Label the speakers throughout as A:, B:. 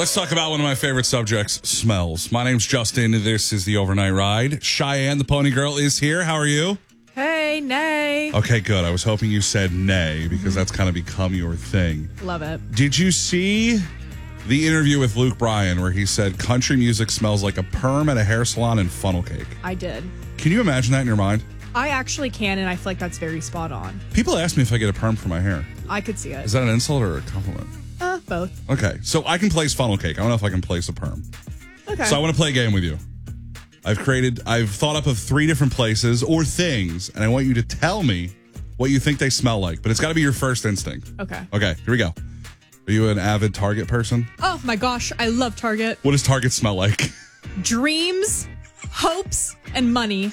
A: Let's talk about one of my favorite subjects, smells. My name's Justin. This is the Overnight Ride. Cheyenne, the pony girl, is here. How are you?
B: Hey, nay.
A: Okay, good. I was hoping you said nay because that's kind of become your thing.
B: Love it.
A: Did you see the interview with Luke Bryan where he said country music smells like a perm at a hair salon and funnel cake?
B: I did.
A: Can you imagine that in your mind?
B: I actually can, and I feel like that's very spot on.
A: People ask me if I get a perm for my hair.
B: I could see it.
A: Is that an insult or a compliment?
B: Both.
A: Okay, so I can place funnel cake. I don't know if I can place a perm.
B: Okay.
A: So I want to play a game with you. I've thought up of 3 different places or things, and I want you to tell me what you think they smell like, but it's got to be your first instinct.
B: Okay.
A: Okay, here we go. Are you an avid Target person?
B: Oh my gosh, I love Target.
A: What does Target smell like?
B: Dreams, hopes, and money.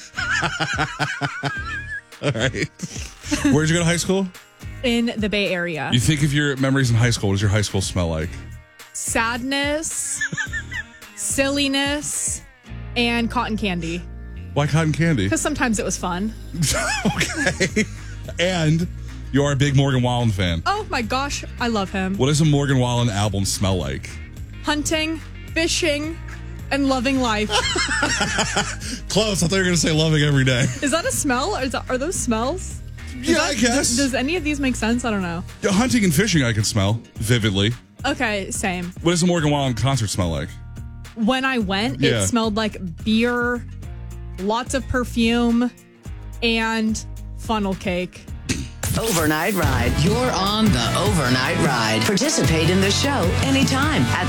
A: All right. Where'd you go to high school?
B: In the Bay Area.
A: You think of your memories in high school. What does your high school smell like?
B: Sadness, silliness, and cotton candy.
A: Why cotton candy?
B: Because sometimes it was fun.
A: Okay. And you are a big Morgan Wallen fan.
B: Oh my gosh, I love him.
A: What does a Morgan Wallen album smell like?
B: Hunting, fishing, and loving life.
A: Close. I thought you were going to say loving every day.
B: Is that a smell? Are those smells?
A: I guess.
B: Does any of these make sense? I don't know.
A: Hunting and fishing I can smell vividly.
B: Okay, same.
A: What does a Morgan Wallen concert smell like?
B: When I went,
A: Yeah.
B: it smelled like beer, lots of perfume, and funnel cake.
C: Overnight Ride. You're on the Overnight Ride. Participate in the show anytime at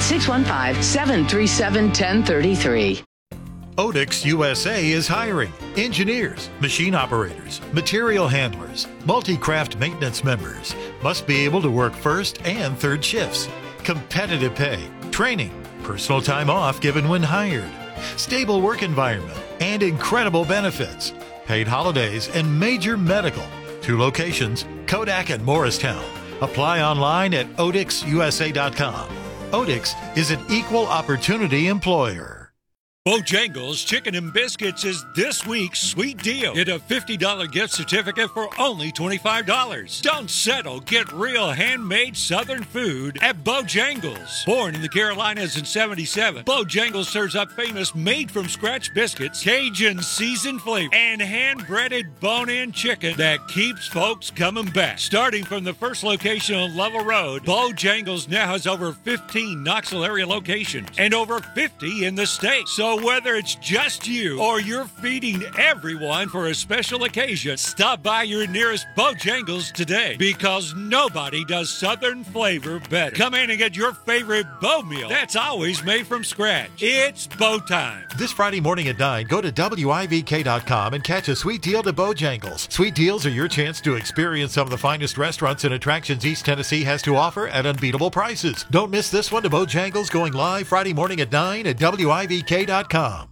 C: 615-737-1033.
D: Odix USA is hiring engineers, machine operators, material handlers, multi-craft maintenance members. Must be able to work first and third shifts. Competitive pay, training, personal time off given when hired, stable work environment, and incredible benefits. Paid holidays and major medical. 2 locations, Kodak and Morristown. Apply online at odixusa.com. Odix is an equal opportunity employer.
E: Bojangles Chicken and Biscuits is this week's sweet deal. Get a $50 gift certificate for only $25. Don't settle. Get real handmade Southern food at Bojangles. Born in the Carolinas in '77, Bojangles serves up famous made-from-scratch biscuits, Cajun seasoned flavor, and hand-breaded bone-in chicken that keeps folks coming back. Starting from the first location on Level Road, Bojangles now has over 15 Knoxville area locations and over 50 in the state. So whether it's just you or you're feeding everyone for a special occasion, stop by your nearest Bojangles today because nobody does Southern flavor better. Come in and get your favorite Bo meal that's always made from scratch. It's Bo time.
D: This Friday morning at 9, go to WIVK.com and catch a sweet deal to Bojangles. Sweet deals are your chance to experience some of the finest restaurants and attractions East Tennessee has to offer at unbeatable prices. Don't miss this one to Bojangles going live Friday morning at 9 at WIVK.com.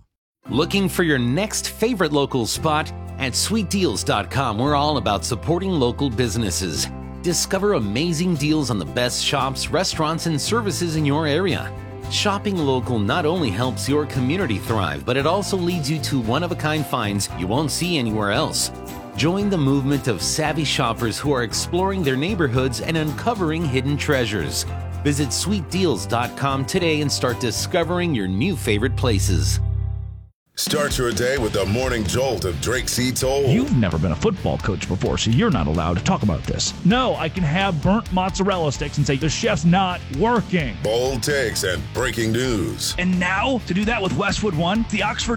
F: Looking for your next favorite local spot? At sweetdeals.com, we're all about supporting local businesses. Discover amazing deals on the best shops, restaurants, and services in your area. Shopping local not only helps your community thrive, but it also leads you to one-of-a-kind finds you won't see anywhere else. Join the movement of savvy shoppers who are exploring their neighborhoods and uncovering hidden treasures. Visit sweetdeals.com today and start discovering your new favorite places.
G: Start your day with the morning jolt of Drake C. Toll.
H: You've never been a football coach before, so you're not allowed to talk about this. No, I can have burnt mozzarella sticks and say the chef's not working.
G: Bold takes and breaking news.
H: And now, to do that with Westwood One, the Oxford